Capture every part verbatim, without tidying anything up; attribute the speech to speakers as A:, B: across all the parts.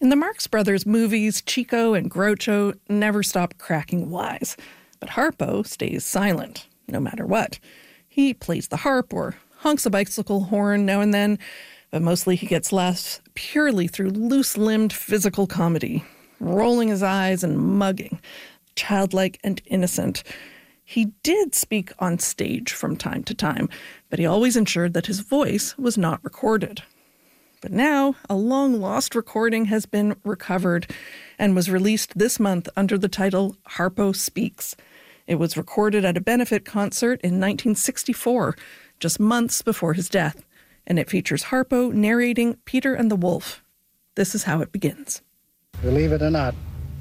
A: In the Marx Brothers movies, Chico and Groucho never stop cracking wise. But Harpo stays silent, no matter what. He plays the harp or honks a bicycle horn now and then, but mostly he gets laughs purely through loose-limbed physical comedy, rolling his eyes and mugging, childlike and innocent. He did speak on stage from time to time, but he always ensured that his voice was not recorded. But now, a long-lost recording has been recovered and was released this month under the title Harpo Speaks. It was recorded at a benefit concert in nineteen sixty-four, just months before his death, and it features Harpo narrating Peter and the Wolf. This is how it begins.
B: Believe it or not,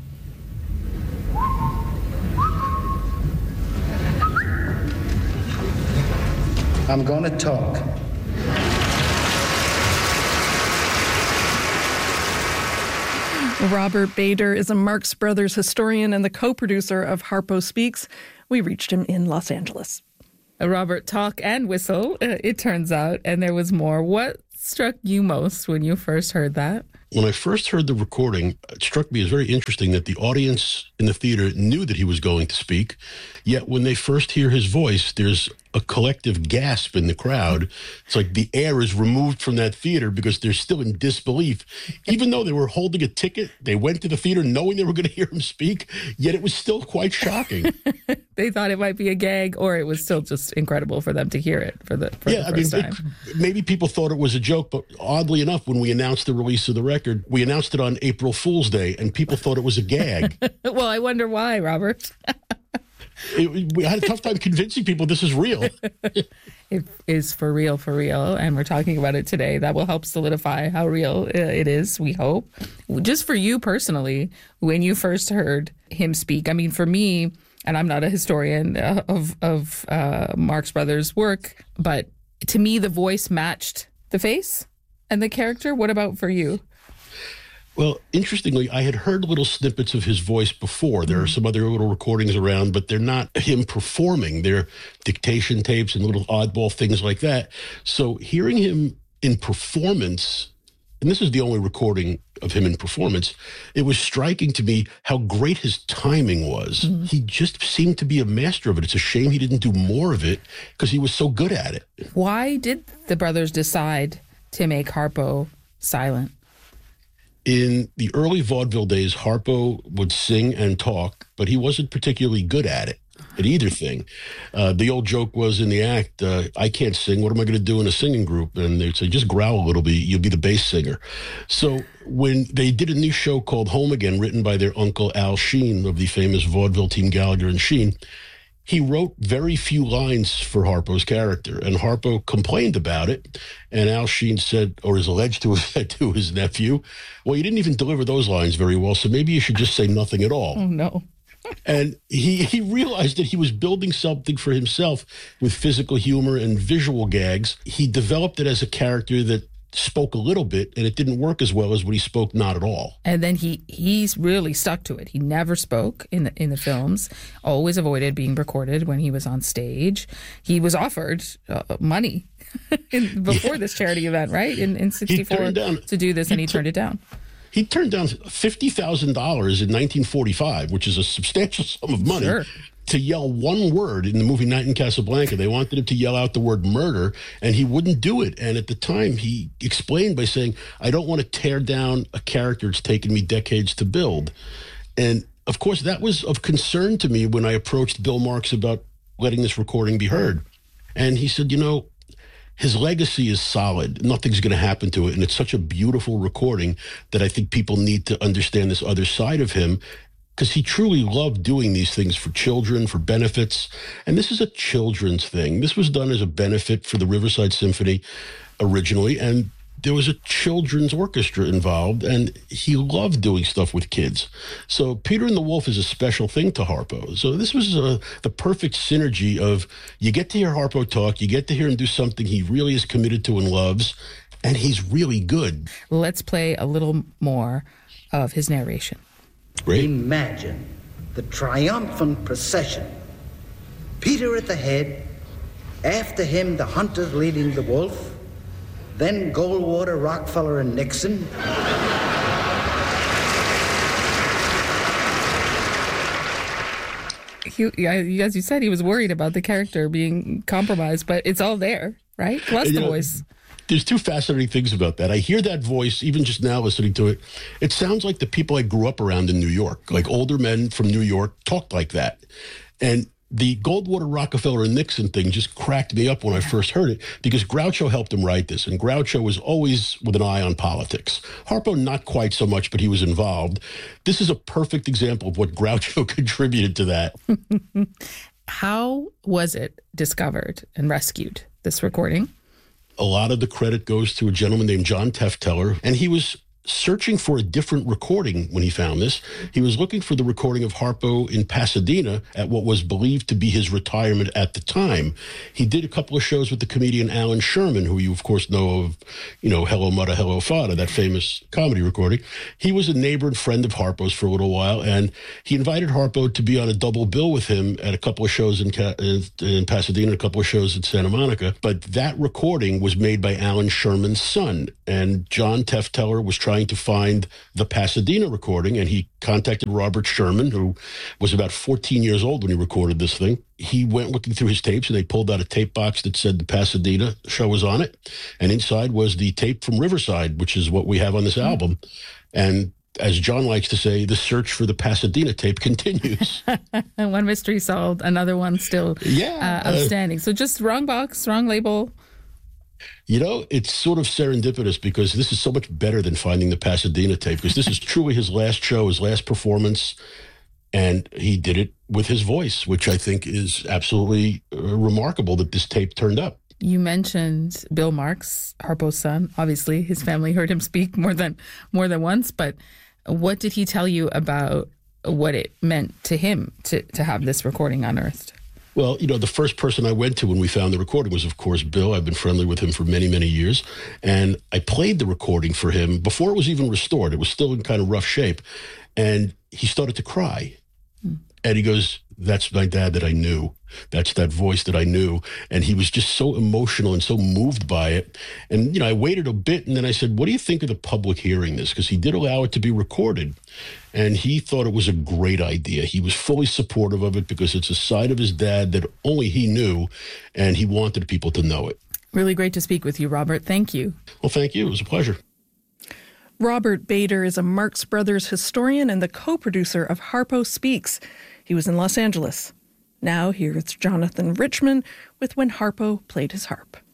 B: I'm going to talk.
A: Robert Bader is a Marx Brothers historian and the co-producer of Harpo Speaks. We reached him in Los Angeles.
C: Robert, talk and whistle, it turns out, and there was more. What struck you most when you first heard that?
D: When I first heard the recording, it struck me as very interesting that the audience in the theater knew that he was going to speak, yet when they first hear his voice, there's a collective gasp in the crowd. It's like the air is removed from that theater because they're still in disbelief. Even though they were holding a ticket, they went to the theater knowing they were going to hear him speak, yet it was still quite shocking.
C: They thought it might be a gag, or it was still just incredible for them to hear it for the, for
D: yeah,
C: the first
D: I mean,
C: time.
D: It, maybe people thought it was a joke, but oddly enough, when we announced the release of the record, we announced it on April Fool's Day, and people thought it was a gag.
C: Well, I wonder why, Robert.
D: It, we had a tough time convincing people this is real.
C: It is for real, for real, and we're talking about it today. That will help solidify how real it is, we hope. Just for you personally, when you first heard him speak, I mean, for me, and I'm not a historian of, of uh, Marx Brothers' work, but to me, the voice matched the face and the character. What about for you?
D: Well, interestingly, I had heard little snippets of his voice before. There are some other little recordings around, but they're not him performing. They're dictation tapes and little oddball things like that. So hearing him in performance, and this is the only recording of him in performance, it was striking to me how great his timing was. Mm-hmm. He just seemed to be a master of it. It's a shame he didn't do more of it because he was so good at it.
C: Why did the brothers decide to make Harpo silent?
D: In the early vaudeville days, Harpo would sing and talk, but he wasn't particularly good at it, at either thing. Uh, the old joke was in the act, uh, I can't sing. What am I going to do in a singing group? And they'd say, just growl a little bit. You'll be the bass singer. So when they did a new show called Home Again, written by their uncle Al Sheen of the famous vaudeville team Gallagher and Sheen, he wrote very few lines for Harpo's character, and Harpo complained about it. And Al Sheen said, or is alleged to have said to his nephew, well, you didn't even deliver those lines very well, so maybe you should just say nothing at all.
C: Oh, no.
D: And he, he realized that he was building something for himself with physical humor and visual gags. He developed it as a character that spoke a little bit, and it didn't work as well as when he spoke not at all.
C: And then he he's really stuck to it. He never spoke in the in the films, always avoided being recorded when he was on stage. He was offered uh, money in, before yeah. this charity event, right, in, in sixty-four down, to do this, and he, he t- turned it down.
D: He turned down fifty thousand dollars in nineteen forty-five, which is a substantial sum of money,
C: sure.
D: to yell one word in the movie Night in Casablanca. They wanted him to yell out the word murder, and he wouldn't do it. And at the time, he explained by saying, I don't want to tear down a character it's taken me decades to build. And, of course, that was of concern to me when I approached Bill Marx about letting this recording be heard. And he said, you know, his legacy is solid. Nothing's going to happen to it. And it's such a beautiful recording that I think people need to understand this other side of him, because he truly loved doing these things for children, for benefits. And this is a children's thing. This was done as a benefit for the Riverside Symphony originally, and there was a children's orchestra involved, and he loved doing stuff with kids. So Peter and the Wolf is a special thing to Harpo. So this was uh, the perfect synergy of, you get to hear Harpo talk, you get to hear him do something he really is committed to and loves, and he's really good.
C: Let's play a little more of his narration.
D: Great.
B: Imagine the triumphant procession. Peter at the head, after him the hunters leading the wolf, then Goldwater, Rockefeller, and Nixon.
C: he, yeah, as you said, he was worried about the character being compromised, but it's all there, right? Plus
D: You
C: the
D: know,
C: voice.
D: There's two fascinating things about that. I hear that voice, even just now listening to it. It sounds like the people I grew up around in New York, like older men from New York talked like that. And the Goldwater, Rockefeller, and Nixon thing just cracked me up when I first heard it, because Groucho helped him write this. And Groucho was always with an eye on politics. Harpo, not quite so much, but he was involved. This is a perfect example of what Groucho contributed to that.
C: How was it discovered and rescued, this recording?
D: A lot of the credit goes to a gentleman named John Tefteller, and he was searching for a different recording when he found this. He was looking for the recording of Harpo in Pasadena at what was believed to be his retirement at the time. He did a couple of shows with the comedian Alan Sherman, who you, of course, know of, you know, Hello Mudda, Hello Fada, that famous comedy recording. He was a neighbor and friend of Harpo's for a little while, and he invited Harpo to be on a double bill with him at a couple of shows in, in, in Pasadena, a couple of shows in Santa Monica. But that recording was made by Alan Sherman's son, and John Tefteller was trying to find the Pasadena recording, and he contacted Robert Sherman, who was about fourteen years old when he recorded this thing. He went looking through his tapes, and they pulled out a tape box that said the Pasadena show was on it, and inside was the tape from Riverside, which is what we have on this mm-hmm. album. And as John likes to say, the search for the Pasadena tape continues.
C: One mystery solved, another one still
D: yeah.
C: uh, outstanding. So just wrong box, wrong label.
D: You know, it's sort of serendipitous, because this is so much better than finding the Pasadena tape, because this is truly his last show, his last performance, and he did it with his voice, which I think is absolutely uh, remarkable that this tape turned up.
C: You mentioned Bill Marx, Harpo's son. Obviously, his family heard him speak more than more than once, but what did he tell you about what it meant to him to, to have this recording unearthed?
D: Well, you know, the first person I went to when we found the recording was, of course, Bill. I've been friendly with him for many, many years. And I played the recording for him before it was even restored. It was still in kind of rough shape. And he started to cry. Hmm. And he goes, "That's my dad that I knew. That's that voice that I knew." And he was just so emotional and so moved by it. And, you know, I waited a bit, and then I said, "What do you think of the public hearing this?" Because he did allow it to be recorded. And he thought it was a great idea. He was fully supportive of it, because it's a side of his dad that only he knew, and he wanted people to know it.
C: Really great to speak with you, Robert. Thank you.
D: Well, thank you. It was a pleasure.
A: Robert Bader is a Marx Brothers historian and the co-producer of Harpo Speaks. He was in Los Angeles. Now here's Jonathan Richman with When Harpo Played His Harp.